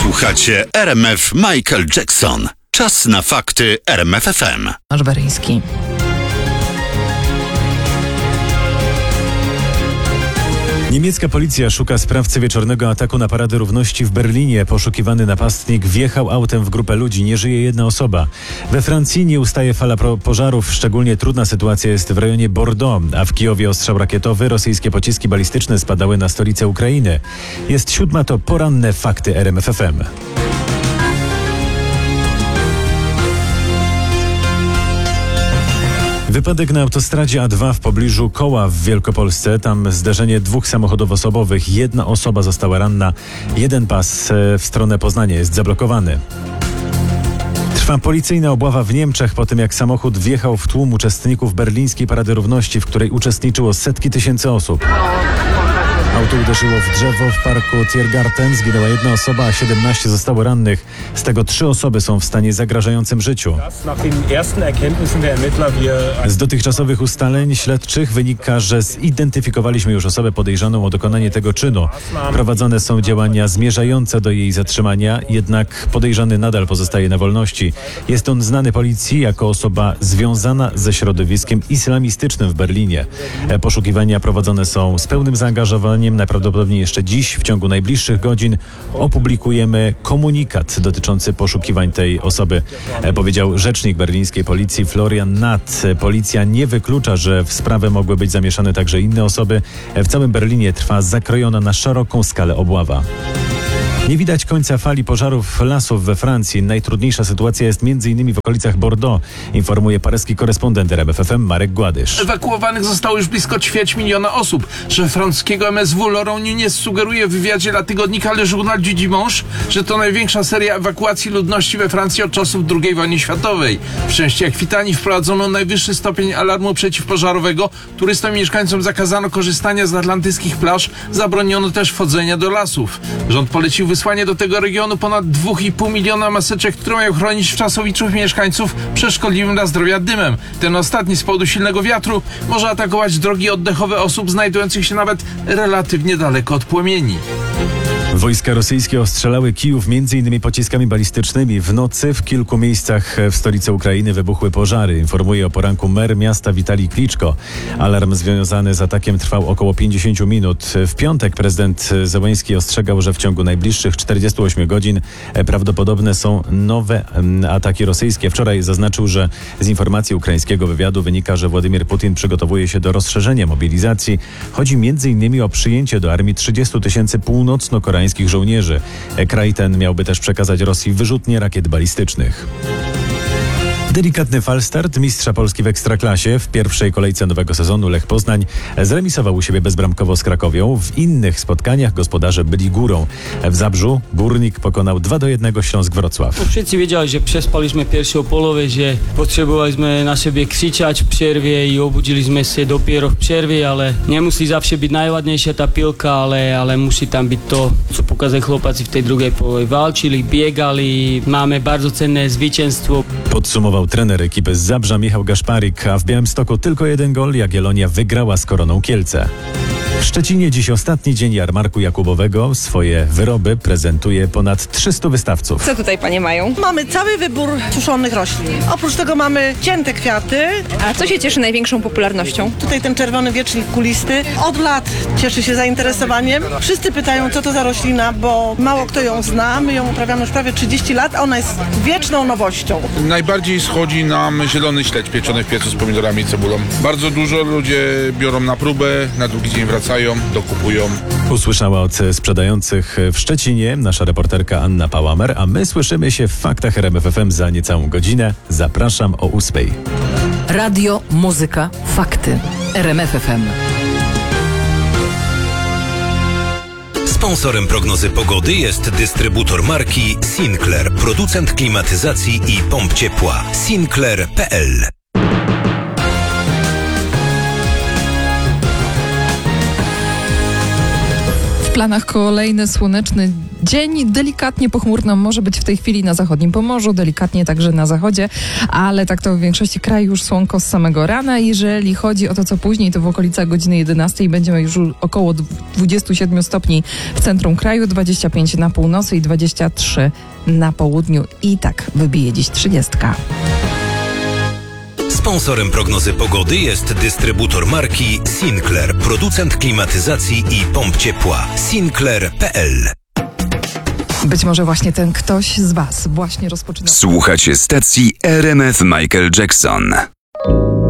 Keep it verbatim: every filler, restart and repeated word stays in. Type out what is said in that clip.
Słuchacie R M F Michael Jackson. Czas na fakty R M F F M. Tomasz Weryński. Niemiecka policja szuka sprawcy wieczornego ataku na Paradę Równości w Berlinie. Poszukiwany napastnik wjechał autem w grupę ludzi. Nie żyje jedna osoba. We Francji nie ustaje fala pożarów. Szczególnie trudna sytuacja jest w rejonie Bordeaux, a w Kijowie ostrzał rakietowy. Rosyjskie pociski balistyczne spadały na stolicę Ukrainy. Jest siódma, to poranne fakty R M F F M. Wypadek na autostradzie A dwa w pobliżu Koła w Wielkopolsce. Tam zderzenie dwóch samochodów osobowych. Jedna osoba została ranna. Jeden pas w stronę Poznania jest zablokowany. Trwa policyjna obława w Niemczech po tym, jak samochód wjechał w tłum uczestników berlińskiej Parady Równości, w której uczestniczyło setki tysięcy osób. Auto uderzyło w drzewo w parku Tiergarten. Zginęła jedna osoba, a siedemnaście zostało rannych. Z tego trzy osoby są w stanie zagrażającym życiu. Z dotychczasowych ustaleń śledczych wynika, że zidentyfikowaliśmy już osobę podejrzaną o dokonanie tego czynu. Prowadzone są działania zmierzające do jej zatrzymania, jednak podejrzany nadal pozostaje na wolności. Jest on znany policji jako osoba związana ze środowiskiem islamistycznym w Berlinie. Poszukiwania prowadzone są z pełnym zaangażowaniem. Najprawdopodobniej jeszcze dziś, w ciągu najbliższych godzin, opublikujemy komunikat dotyczący poszukiwań tej osoby, powiedział rzecznik berlińskiej policji Florian Natt. Policja nie wyklucza, że w sprawę mogły być zamieszane także inne osoby. W całym Berlinie trwa zakrojona na szeroką skalę obława. Nie widać końca fali pożarów lasów we Francji. Najtrudniejsza sytuacja jest m.in. w okolicach Bordeaux, informuje paryski korespondent R M F F M Marek Gładysz. Ewakuowanych zostało już blisko ćwierć miliona osób. Szef francuskiego M S W Laurent Nunez sugeruje w wywiadzie dla tygodnika Le Journal du Dimanche, że to największa seria ewakuacji ludności we Francji od czasów drugiej wojny światowej. W części Akwitanii wprowadzono najwyższy stopień alarmu przeciwpożarowego. Turystom i mieszkańcom zakazano korzystania z atlantyckich plaż. Zabroniono też wchodzenia do lasów. Rząd polecił wysłanie do tego regionu ponad dwa i pół miliona maseczek, które mają chronić wczasowiczów mieszkańców przed szkodliwym dla zdrowia dymem. Ten ostatni z powodu silnego wiatru może atakować drogi oddechowe osób znajdujących się nawet relatywnie daleko od płomieni. Wojska rosyjskie ostrzelały Kijów m.in. pociskami balistycznymi. W nocy w kilku miejscach w stolicy Ukrainy wybuchły pożary, informuje o poranku mer miasta Witalij Kliczko. Alarm związany z atakiem trwał około pięćdziesiąt minut. W piątek prezydent Zełenski ostrzegał, że w ciągu najbliższych czterdziestu ośmiu godzin prawdopodobne są nowe ataki rosyjskie. Wczoraj zaznaczył, że z informacji ukraińskiego wywiadu wynika, że Władimir Putin przygotowuje się do rozszerzenia mobilizacji. Chodzi m.in. o przyjęcie do armii trzydziestu tysięcy północno-koreańskich żołnierzy. Kraj ten miałby też przekazać Rosji wyrzutnie rakiet balistycznych. Delikatny falstart mistrza Polski w Ekstraklasie. W pierwszej kolejce nowego sezonu Lech Poznań zremisował u siebie bezbramkowo z Krakowią. W innych spotkaniach gospodarze byli górą. W Zabrzu Górnik pokonał dwa do jednego Śląsk Wrocław. Wszyscy wiedzieli, że przespaliśmy pierwszą połowę, że potrzebowaliśmy na siebie krzyczeć w przerwie i obudziliśmy się dopiero w przerwie, ale nie musi zawsze być najładniejsza ta piłka, ale, ale musi tam być to, co pokazali chłopacy w tej drugiej połowie. Walczyli, biegali, mamy bardzo cenne zwycięstwo. Podsumował trener ekipy z Zabrza Michał Gaszparik, a w Białymstoku tylko jeden gol. Jagiellonia wygrała z Koroną Kielce. W Szczecinie dziś ostatni dzień jarmarku Jakubowego. Swoje wyroby prezentuje ponad trzystu wystawców. Co tutaj panie mają? Mamy cały wybór suszonych roślin. Oprócz tego mamy cięte kwiaty. A co się cieszy największą popularnością? Tutaj ten czerwony wiecznik kulisty od lat cieszy się zainteresowaniem. Wszyscy pytają, co to za roślina, bo mało kto ją zna. My ją uprawiamy już prawie trzydzieści lat, a ona jest wieczną nowością. Najbardziej schodzi nam zielony śledź pieczony w piecu z pomidorami i cebulą. Bardzo dużo ludzie biorą na próbę, na drugi dzień wracają, dokupują. Usłyszała od sprzedających w Szczecinie nasza reporterka Anna Pałamer, a my słyszymy się w Faktach R M F F M za niecałą godzinę. Zapraszam o ósmej. Radio, muzyka, fakty. R M F F M. Sponsorem prognozy pogody jest dystrybutor marki Sinclair, producent klimatyzacji i pomp ciepła. Sinclair kropka p l. planach kolejny słoneczny dzień. Delikatnie pochmurno może być w tej chwili na zachodnim Pomorzu, delikatnie także na zachodzie, ale tak to w większości kraju już słonko z samego rana. Jeżeli chodzi o to, co później, to w okolicach godziny jedenastej będziemy już około dwudziestu siedmiu stopni w centrum kraju, dwadzieścia pięć na północy i dwadzieścia trzy na południu. I tak wybije dziś trzydziestka. Sponsorem prognozy pogody jest dystrybutor marki Sinclair, producent klimatyzacji i pomp ciepła. Sinclair kropka p l. Być może właśnie ten ktoś z Was właśnie rozpoczyna... Słuchacie stacji R M F Michael Jackson.